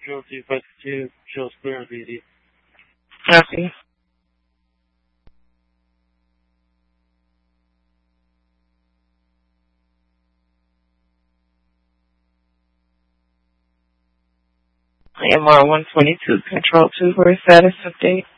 Drill 252, shows clear on VD. Copy. MR 122, Control 2 for a status update.